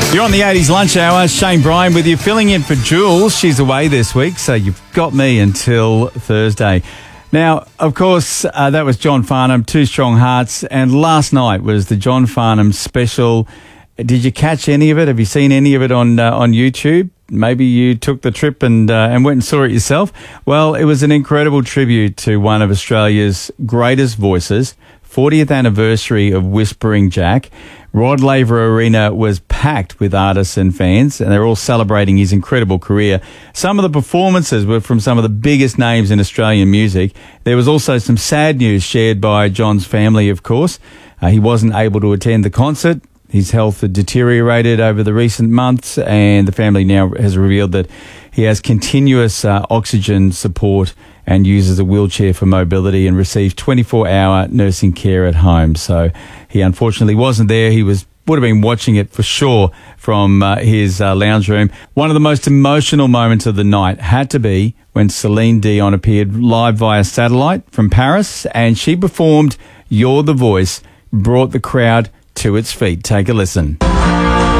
You're on the 80s lunch hour. Shane Bryan with you, filling in for Jules. She's away this week, so you've got me until Thursday. Now, of course, that was John Farnham, Two Strong Hearts, and last night was the John Farnham special. Did you catch any of it? Have you seen any of it on YouTube? Maybe you took the trip and went and saw it yourself. Well, it was an incredible tribute to one of Australia's greatest voices, 40th anniversary of Whispering Jack. Rod Laver Arena was packed with artists and fans, and they're all celebrating his incredible career. Some of the performances were from some of the biggest names in Australian music. There was also some sad news shared by John's family, of course. He wasn't able to attend the concert. His health had deteriorated over the recent months, and the family now has revealed that he has continuous oxygen support and uses a wheelchair for mobility and receives 24-hour nursing care at home. So he unfortunately wasn't there. He would have been watching it for sure from his lounge room. One of the most emotional moments of the night had to be when Celine Dion appeared live via satellite from Paris, and she performed You're the Voice, brought the crowd to its feet. Take a listen.